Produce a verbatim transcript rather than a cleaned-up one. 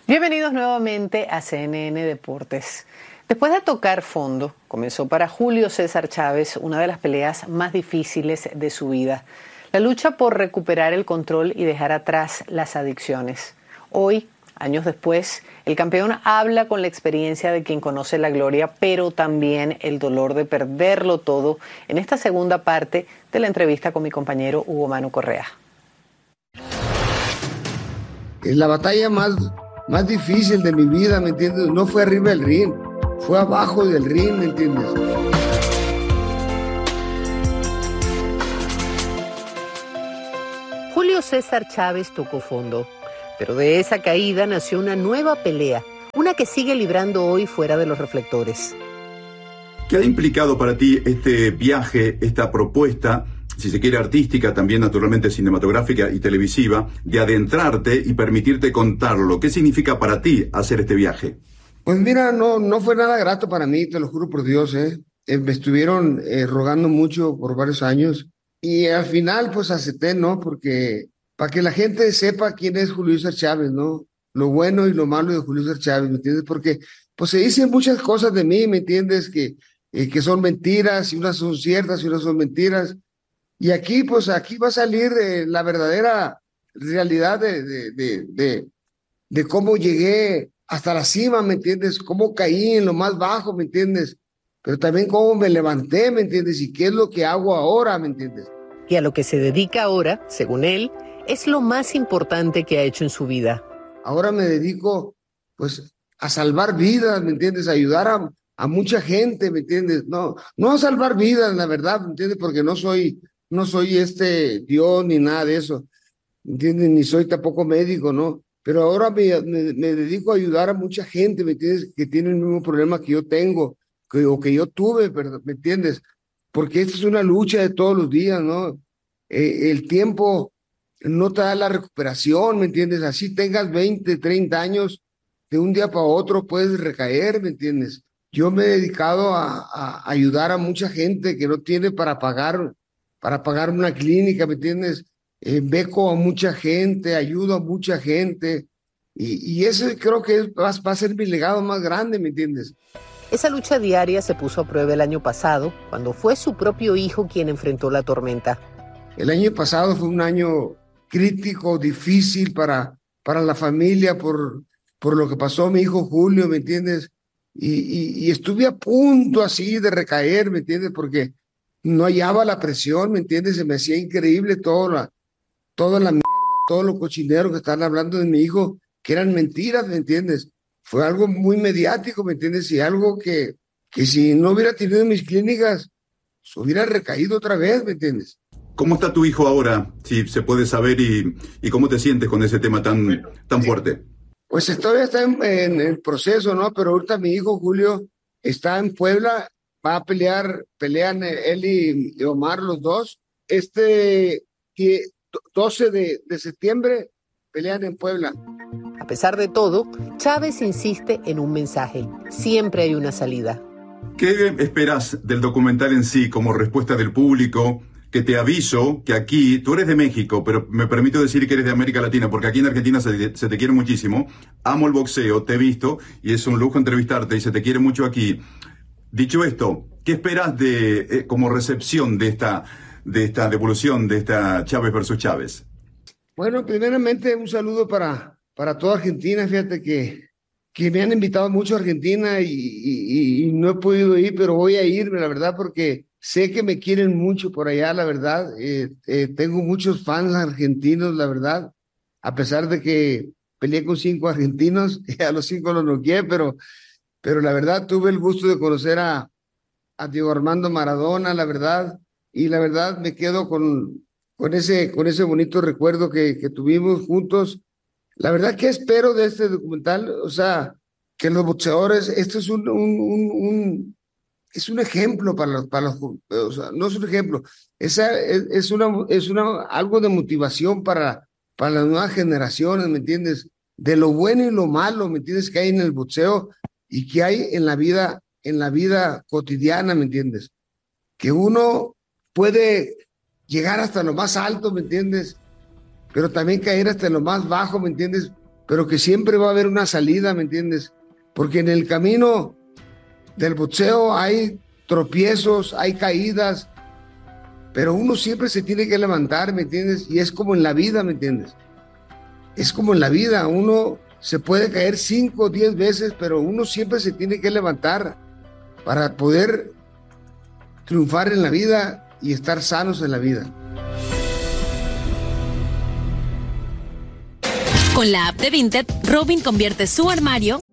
Bienvenidos nuevamente a C N N Deportes. Después de tocar fondo, comenzó para Julio César Chávez una de las peleas más difíciles de su vida. La lucha por recuperar el control y dejar atrás las adicciones. Hoy, años después, el campeón habla con la experiencia de quien conoce la gloria, pero también el dolor de perderlo todo en esta segunda parte de la entrevista con mi compañero Hugo Manu Correa. La batalla más, más difícil de mi vida, ¿me entiendes? No fue arriba del ring, fue abajo del ring, ¿me entiendes? Julio César Chávez tocó fondo, pero de esa caída nació una nueva pelea, una que sigue librando hoy fuera de los reflectores. ¿Qué ha implicado para ti este viaje, esta propuesta, si se quiere artística, también naturalmente cinematográfica y televisiva, de adentrarte y permitirte contarlo? ¿Qué significa para ti hacer este viaje? Pues mira, no, no fue nada grato para mí, te lo juro por Dios, ¿eh? Eh, me estuvieron eh, rogando mucho por varios años y al final pues acepté, ¿no? Porque para que la gente sepa quién es Julio César Chávez, ¿no? Lo bueno y lo malo de Julio César Chávez, ¿me entiendes? Porque pues se dicen muchas cosas de mí, ¿me entiendes? Que, eh, que son mentiras y unas son ciertas y unas son mentiras. Y aquí, pues aquí va a salir eh, la verdadera realidad de, de, de, de, de cómo llegué hasta la cima, ¿me entiendes? Cómo caí en lo más bajo, ¿me entiendes? Pero también cómo me levanté, ¿me entiendes? Y qué es lo que hago ahora, ¿me entiendes? Y a lo que se dedica ahora, según él, es lo más importante que ha hecho en su vida. Ahora me dedico, pues, a salvar vidas, ¿me entiendes? A ayudar a, a mucha gente, ¿me entiendes? No, no a salvar vidas, la verdad, ¿me entiendes? Porque no soy... No soy este Dios ni nada de eso, ¿entiendes? Ni soy tampoco médico, ¿no? Pero ahora me, me, me dedico a ayudar a mucha gente, ¿me entiendes? Que tiene el mismo problema que yo tengo, que, o que yo tuve, ¿me entiendes? Porque esta es una lucha de todos los días, ¿no? Eh, el tiempo no te da la recuperación, ¿me entiendes? Así tengas veinte, treinta años, de un día para otro puedes recaer, ¿me entiendes? Yo me he dedicado a, a ayudar a mucha gente que no tiene para pagar para pagar una clínica, ¿me entiendes? Eh, beco a mucha gente, ayudo a mucha gente, y, y ese creo que es, va, va a ser mi legado más grande, ¿me entiendes? Esa lucha diaria se puso a prueba el año pasado, cuando fue su propio hijo quien enfrentó la tormenta. El año pasado fue un año crítico, difícil para, para la familia, por, por lo que pasó a mi hijo Julio, ¿me entiendes? Y, y, y estuve a punto así de recaer, ¿me entiendes? Porque no hallaba la presión, ¿me entiendes? Se me hacía increíble toda la, toda la mierda, todo lo cochinero que estaban hablando de mi hijo, que eran mentiras, ¿me entiendes? Fue algo muy mediático, ¿me entiendes? Y algo que, que si no hubiera tenido mis clínicas, se hubiera recaído otra vez, ¿me entiendes? ¿Cómo está tu hijo ahora, si se puede saber, y, y cómo te sientes con ese tema tan, tan fuerte? Pues todavía está en, en el proceso, ¿no? Pero ahorita mi hijo Julio está en Puebla. Va a pelear, pelean él y Omar los dos. Este doce de, de septiembre pelean en Puebla. A pesar de todo, Chávez insiste en un mensaje. Siempre hay una salida. ¿Qué esperas del documental en sí como respuesta del público? Que te aviso que aquí, tú eres de México, pero me permito decir que eres de América Latina, porque aquí en Argentina se, se te quiere muchísimo. Amo el boxeo, te he visto y es un lujo entrevistarte y se te quiere mucho aquí. Dicho esto, ¿qué esperas de eh, como recepción de esta, de esta devolución de esta Chávez versus Chávez? Bueno, primeramente un saludo para, para toda Argentina. Fíjate que, que me han invitado mucho a Argentina y, y, y no he podido ir, pero voy a irme, la verdad, porque sé que me quieren mucho por allá, la verdad. Eh, eh, tengo muchos fans argentinos, la verdad, a pesar de que peleé con cinco argentinos, a los cinco los noqueé, pero... Pero la verdad tuve el gusto de conocer a, a Diego Armando Maradona, la verdad, y la verdad me quedo con, con, ese, con ese bonito recuerdo que, que tuvimos juntos. La verdad, ¿qué espero de este documental? O sea, que los boxeadores, esto es un, un, un, un es un ejemplo para los, para los, o sea, no es un ejemplo, es, es, es, una, es una, algo de motivación para, para las nuevas generaciones, ¿me entiendes? De lo bueno y lo malo, ¿me entiendes? Que hay en el boxeo y que hay en la vida, en la vida cotidiana, ¿me entiendes? Que uno puede llegar hasta lo más alto, ¿me entiendes? Pero también caer hasta lo más bajo, ¿me entiendes? pero que siempre va a haber una salida, ¿me entiendes? Porque en el camino del boxeo hay tropiezos, hay caídas, pero uno siempre se tiene que levantar, ¿me entiendes? Y es como en la vida, ¿me entiendes? Es como en la vida, uno se puede caer cinco o diez veces, pero uno siempre se tiene que levantar para poder triunfar en la vida y estar sanos en la vida. Con la app de Vinted, Robin convierte su armario